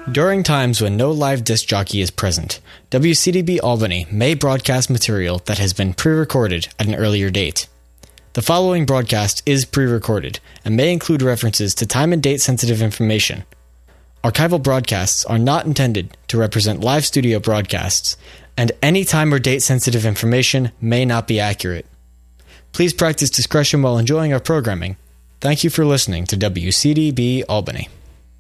During times when no live disc jockey is present, WCDB Albany may broadcast material that has been pre-recorded at an earlier date. The following broadcast is pre-recorded and may include references to time and date sensitive information. Archival broadcasts are not intended to represent live studio broadcasts, and any time or date sensitive information may not be accurate. Please practice discretion while enjoying our programming. Thank you for listening to WCDB Albany.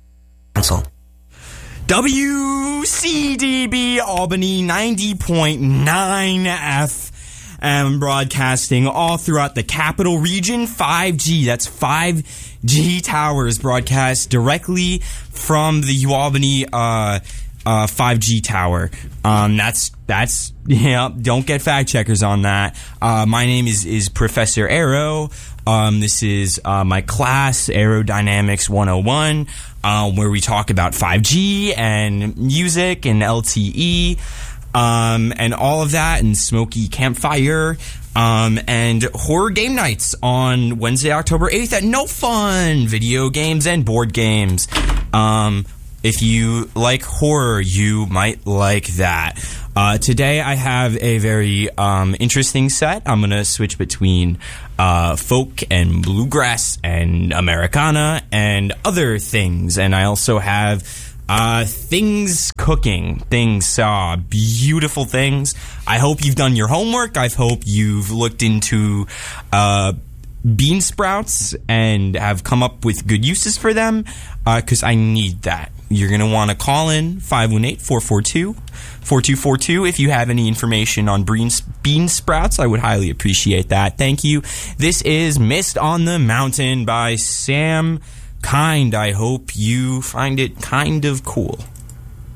WCDB Albany 90.9 FM, broadcasting all throughout the capital region. 5G, that's 5G towers broadcast directly from the Albany 5G tower. That's don't get fact checkers on that. My name is Professor Aero. This is my class, Aerodynamics 101, where we talk about 5G and music and LTE, and all of that, and smoky campfire, and horror game nights on Wednesday, October 8th at No Fun, video games and board games. If you like horror, you might like that. Today I have a very interesting set. I'm going to switch between folk and bluegrass and Americana and other things. And I also have things cooking, beautiful things. I hope you've done your homework. I hope you've looked into bean sprouts and have come up with good uses for them, because I need that. You're going to want to call in 518-442-4242 if you have any information on bean sprouts. I would highly appreciate that. Thank you. This is Mist on the Mountain by Sam Kind. I hope you find it kind of cool.